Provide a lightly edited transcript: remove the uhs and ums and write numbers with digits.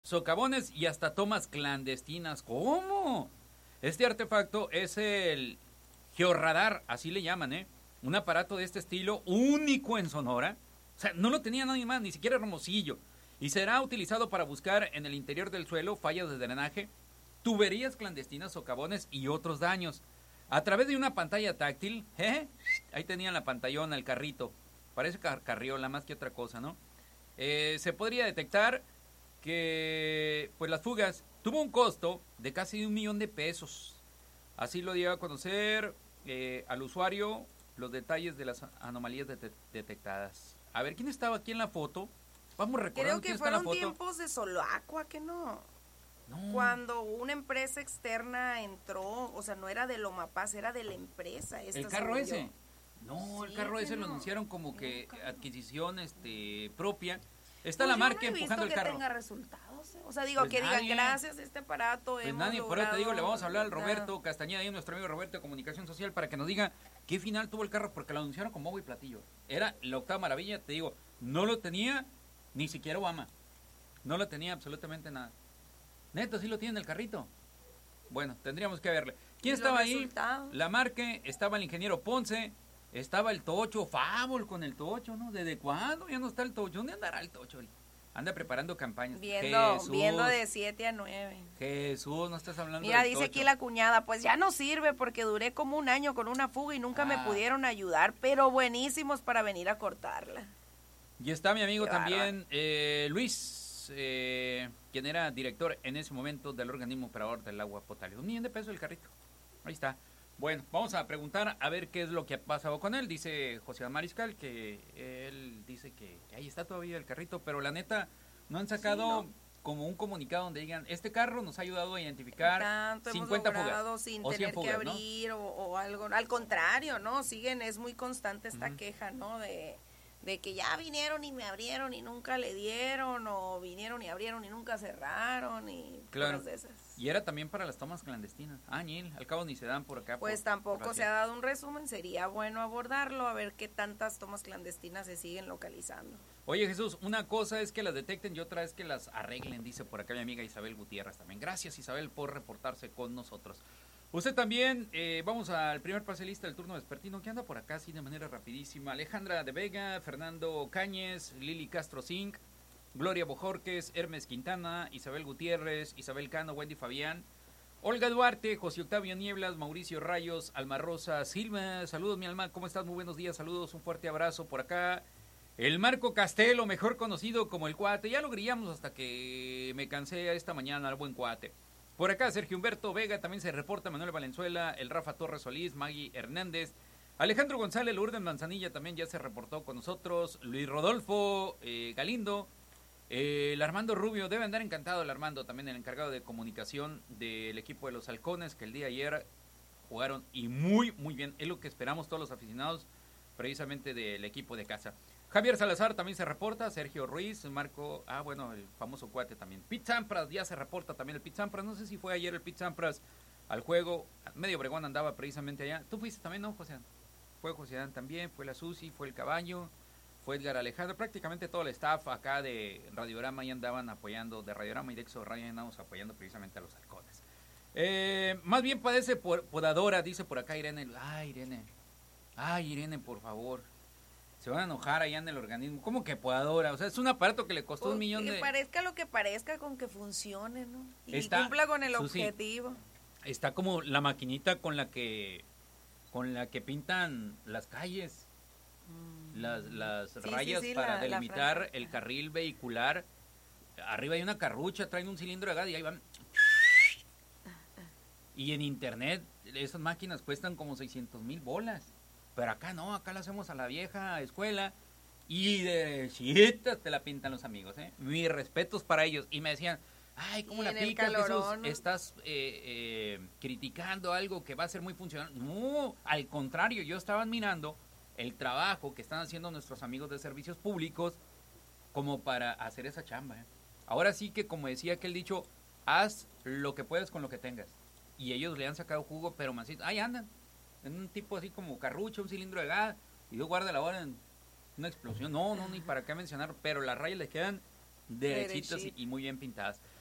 socavones y hasta tomas clandestinas. ¿Cómo? Este artefacto es el georradar, así le llaman, ¿eh? Un aparato de este estilo, único en Sonora. O sea, no lo tenía nadie más, ni siquiera Hermosillo. Y será utilizado para buscar en el interior del suelo fallas de drenaje, tuberías clandestinas, socavones y otros daños. A través de una pantalla táctil, ahí tenían la pantallona, el carrito. Parece carriola más que otra cosa, ¿no? Se podría detectar que pues las fugas tuvo un costo de casi $1,000,000. Así lo dio a conocer al usuario los detalles de las anomalías detectadas. A ver, ¿quién estaba aquí en la foto? Vamos recordando. Creo que fueron tiempos de Soloacua, que no. Cuando una empresa externa entró, o sea, no era de Lomapaz, era de la empresa. ¿El carro ese? No, sí, el carro ese no. lo anunciaron como que adquisición propia. Está Pues la yo marca no he empujando el visto carro. que tenga resultados. O sea, digo, Pues que nadie. digan gracias a este aparato. Pues hemos nadie, por eso te digo, le vamos a hablar al logrado Roberto Castañeda, ahí nuestro amigo Roberto de Comunicación Social, para que nos diga qué final tuvo el carro, porque lo anunciaron con bombo y platillo. Era la octava maravilla, te digo, no lo tenía ni siquiera Obama. No lo tenía absolutamente nada. Neto, sí lo tiene en el carrito. Bueno, tendríamos que verle. ¿Quién estaba ahí? La Marque, estaba el ingeniero Ponce, estaba el Tocho, Fábol con el Tocho, ¿no? ¿Desde cuándo ya no está el Tocho? ¿Dónde andará el Tocho? Anda preparando campañas. Viendo de 7 a 9. Jesús, no estás hablando Mira, del dice Tocho. aquí la cuñada, pues ya no sirve porque duré como un año con una fuga y nunca me pudieron ayudar, pero buenísimos para venir a cortarla. Y está mi amigo también, Luis, quien era director en ese momento del organismo operador del agua potable. $1,000,000 el carrito. Ahí está. Bueno, vamos a preguntar a ver qué es lo que ha pasado con él. Dice José Mariscal que él dice que ahí está todavía el carrito, pero la neta no han sacado como un comunicado donde digan, este carro nos ha ayudado a identificar 50 fugas sin o 100 tener fugas, que abrir, ¿no? o algo. Al contrario, ¿no? Siguen, es muy constante esta queja, ¿no? De que ya vinieron y me abrieron y nunca le dieron, o vinieron y abrieron y nunca cerraron, y claro. de esas. Y era también para las tomas clandestinas. Nil, al cabo ni se dan por acá. Pues tampoco se ha dado un resumen, sería bueno abordarlo, a ver qué tantas tomas clandestinas se siguen localizando. Oye, Jesús, una cosa es que las detecten y otra es que las arreglen, dice por acá mi amiga Isabel Gutiérrez también. Gracias, Isabel, por reportarse con nosotros. Usted también, vamos al primer parcelista del turno vespertino, que anda por acá así de manera rapidísima. Alejandra de Vega, Fernando Cáñez, Lili Castro Zinc, Gloria Bojorques, Hermes Quintana, Isabel Gutiérrez, Isabel Cano, Wendy Fabián, Olga Duarte, José Octavio Nieblas, Mauricio Rayos, Alma Rosa Silva. Saludos, mi alma, ¿cómo estás? Muy buenos días, saludos, un fuerte abrazo por acá. El Marco Castelo, mejor conocido como el Cuate, ya lo grillamos hasta que me cansé esta mañana, el buen Cuate. Por acá Sergio Humberto Vega, también se reporta Manuel Valenzuela, el Rafa Torres Solís, Maggie Hernández, Alejandro González, Lourdes Manzanilla también ya se reportó con nosotros, Luis Rodolfo Galindo, el Armando Rubio, debe andar encantado el Armando, también el encargado de comunicación del equipo de los Halcones, que el día de ayer jugaron y muy, muy bien, es lo que esperamos todos los aficionados precisamente del equipo de casa. Javier Salazar también se reporta, Sergio Ruiz, Marco, el famoso Cuate también. Pete Sampras ya se reporta también el Pete Sampras, no sé si fue ayer el Pete Sampras al juego, medio Obregón andaba precisamente allá. ¿Tú fuiste también, no, José? Fue José Dan también, fue la Susi, fue el Caballo, fue Edgar Alejandro, prácticamente todo el staff acá de Radiorama ya andaban apoyando, de Radiorama y de Exo Radio andamos apoyando precisamente a los Halcones. Más bien padece podadora, dice por acá Irene. Ay, Irene, por favor. Se van a enojar allá en el organismo. ¿Cómo que podadora? O sea, es un aparato que le costó $1,000,000 Que parezca lo que parezca, con que funcione, ¿no? Y cumpla con el objetivo. Está como la maquinita con la que pintan las calles. Las rayas para delimitar el carril vehicular. Arriba hay una carrucha, traen un cilindro de gas y ahí van. Y en internet, esas máquinas cuestan como 600,000 bolas. Pero acá no, acá la hacemos a la vieja escuela y de chita te la pintan los amigos, ¿eh? Mis respetos para ellos. Y me decían, ay, ¿cómo la picas, Jesús? ¿No? Estás criticando algo que va a ser muy funcional. No, al contrario, yo estaba admirando el trabajo que están haciendo nuestros amigos de servicios públicos como para hacer esa chamba, ¿eh? Ahora sí que, como decía aquel dicho, haz lo que puedas con lo que tengas. Y ellos le han sacado jugo, pero mancito, ahí andan. En un tipo así como carrucho, un cilindro de gas, y Dios guarda la hora en una explosión. No, ni para qué mencionar, pero las rayas les quedan derechitas y muy bien pintadas.